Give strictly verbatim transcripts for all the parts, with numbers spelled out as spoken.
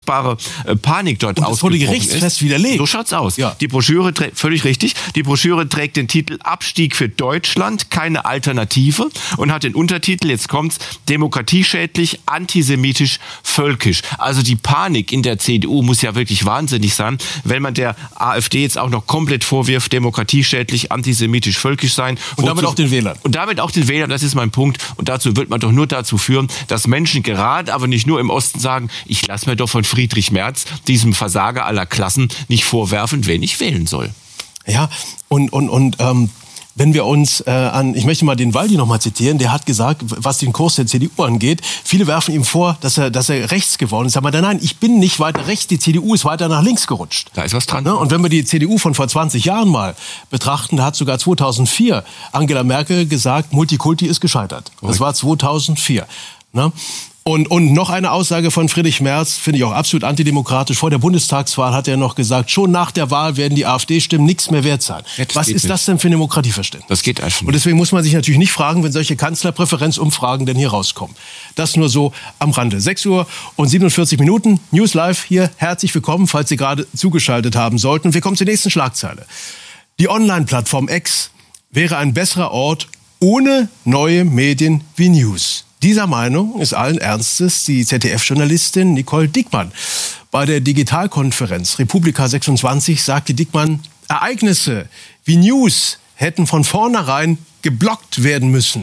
furchtbare äh, Panik dort ausgebrochen ist. Das wurde gerichtsfest widerlegt. So schaut's aus. Ja. Die Broschüre trägt, völlig richtig, die Broschüre trägt den Titel Abstieg für Deutschland, keine Alternative und hat den Untertitel, jetzt kommt's, demokratieschädlich, antisemitisch, völkisch. Also die Panik in der C D U muss ja wirklich wahnsinnig sein, wenn man der AfD jetzt auch noch komplett vorwirft, demokratieschädlich, antisemitisch, völkisch sein. Und damit auch den Wählern. Und damit auch den Wählern, das ist mein Punkt. Und dazu wird man doch nur dazu führen, dass Menschen gerade, aber nicht nur im Osten sagen, ich lasse mir doch von Friedrich Merz, diesem Versager aller Klassen, nicht vorwerfen, wen ich wählen soll. Ja, und, und, und ähm, wenn wir uns äh, an, ich möchte mal den Waldi noch mal zitieren, der hat gesagt, was den Kurs der C D U angeht, viele werfen ihm vor, dass er, dass er rechts geworden ist. Aber nein, ich bin nicht weiter rechts, die C D U ist weiter nach links gerutscht. Da ist was dran. Ja, und wenn wir die C D U von vor zwanzig Jahren mal betrachten, da hat sogar zweitausendvier Angela Merkel gesagt, Multikulti ist gescheitert. Das war zweitausendvier. Ne? Und, und noch eine Aussage von Friedrich Merz, finde ich auch absolut antidemokratisch. Vor der Bundestagswahl hat er noch gesagt, schon nach der Wahl werden die AfD-Stimmen nichts mehr wert sein. Ja, was ist nicht. Das denn für ein Demokratieverständnis? Das geht einfach nicht. Und deswegen muss man sich natürlich nicht fragen, wenn solche Kanzlerpräferenzumfragen denn hier rauskommen. Das nur so am Rande. sechs Uhr und siebenundvierzig Minuten, News Live hier. Herzlich willkommen, falls Sie gerade zugeschaltet haben sollten. Und wir kommen zur nächsten Schlagzeile. Die Online-Plattform X wäre ein besserer Ort ohne neue Medien wie News. Dieser Meinung ist allen Ernstes die Z D F-Journalistin Nicole Dickmann. Bei der Digitalkonferenz Republika sechsundzwanzig sagte Dickmann, Ereignisse wie News hätten von vornherein geblockt werden müssen.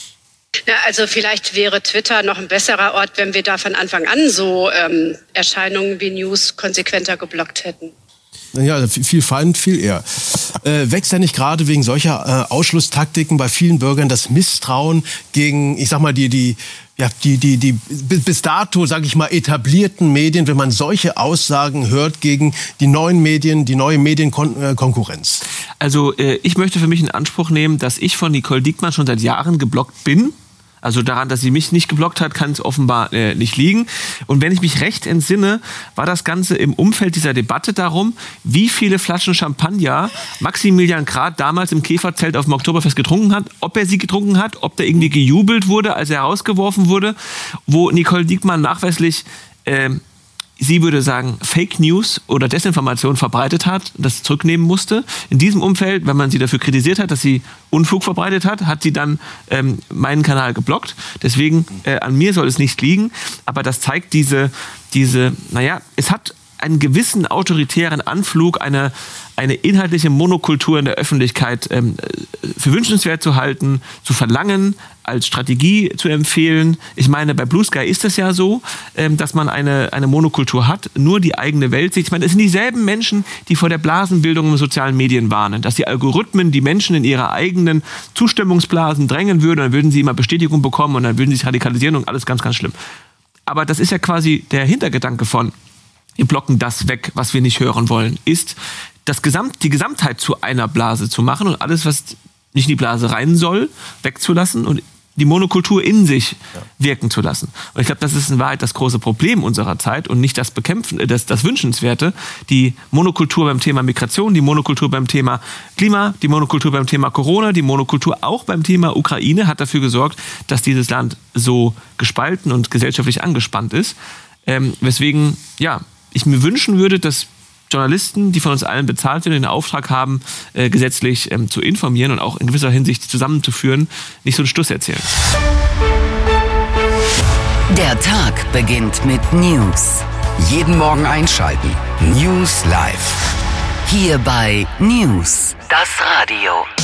Ja, also vielleicht wäre Twitter noch ein besserer Ort, wenn wir da von Anfang an so ähm, Erscheinungen wie News konsequenter geblockt hätten. Ja, viel Feind, viel eher. Äh, wächst ja nicht gerade wegen solcher äh, Ausschlusstaktiken bei vielen Bürgern das Misstrauen gegen, ich sag mal, die, die, ja, die, die, die bis dato, sag ich mal, etablierten Medien, wenn man solche Aussagen hört gegen die neuen Medien, die neue Medienkonkurrenz? Also äh, ich möchte für mich in Anspruch nehmen, dass ich von Nicole Dickmann schon seit Jahren geblockt bin. Also daran, dass sie mich nicht geblockt hat, kann es offenbar äh, nicht liegen. Und wenn ich mich recht entsinne, war das Ganze im Umfeld dieser Debatte darum, wie viele Flaschen Champagner Maximilian Krah damals im Käferzelt auf dem Oktoberfest getrunken hat, ob er sie getrunken hat, ob da irgendwie gejubelt wurde, als er herausgeworfen wurde, wo Nicole Dickmann nachweislich äh, sie würde sagen, Fake News oder Desinformation verbreitet hat, das zurücknehmen musste. In diesem Umfeld, wenn man sie dafür kritisiert hat, dass sie Unfug verbreitet hat, hat sie dann ähm, meinen Kanal geblockt. Deswegen, äh, an mir soll es nicht liegen. Aber das zeigt diese, diese, naja, es hat einen gewissen autoritären Anflug, eine, eine inhaltliche Monokultur in der Öffentlichkeit ähm, für wünschenswert zu halten, zu verlangen, als Strategie zu empfehlen. Ich meine, bei Blue Sky ist es ja so, ähm, dass man eine, eine Monokultur hat, nur die eigene Weltsicht. Ich meine, es sind dieselben Menschen, die vor der Blasenbildung in sozialen Medien warnen, dass die Algorithmen die Menschen in ihre eigenen Zustimmungsblasen drängen würden, dann würden sie immer Bestätigung bekommen und dann würden sie sich radikalisieren und alles ganz, ganz schlimm. Aber das ist ja quasi der Hintergedanke von, wir blocken das weg, was wir nicht hören wollen, ist, das Gesamt, die Gesamtheit zu einer Blase zu machen und alles, was nicht in die Blase rein soll, wegzulassen und die Monokultur in sich ja. wirken zu lassen. Und ich glaube, das ist in Wahrheit das große Problem unserer Zeit und nicht das Bekämpfen, das, das Wünschenswerte. Die Monokultur beim Thema Migration, die Monokultur beim Thema Klima, die Monokultur beim Thema Corona, die Monokultur auch beim Thema Ukraine hat dafür gesorgt, dass dieses Land so gespalten und gesellschaftlich angespannt ist. Ähm, weswegen, ja, ich mir wünschen würde, dass Journalisten, die von uns allen bezahlt werden, den Auftrag haben, äh, gesetzlich ähm, zu informieren und auch in gewisser Hinsicht zusammenzuführen, nicht so einen Stuss erzählen. Der Tag beginnt mit News. Jeden Morgen einschalten. News Live. Hier bei News, das Radio.